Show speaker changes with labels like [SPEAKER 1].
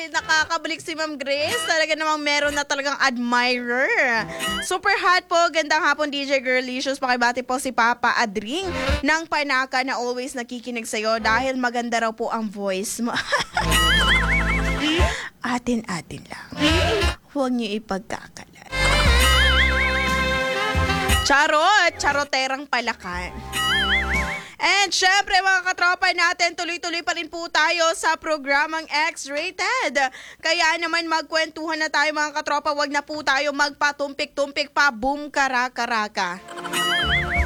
[SPEAKER 1] nakakabalik si Ma'am Grace. Talaga namang meron na talagang admirer. Super hot po. Gandang hapon, DJ Girlicious. Pakibati po si Papa Adring ng Panaka na always nakikinig sa'yo dahil maganda raw po ang voice mo. Atin-atin lang. Huwag niyo ipagkakalat. Charot! Charoterang palakan. And syempre mga katropa natin, tuloy-tuloy pa rin po tayo sa programang X-Rated. Kaya naman magkwentuhan na tayo mga katropa, wag na po tayo magpatumpik-tumpik pa, boom karaka-raka.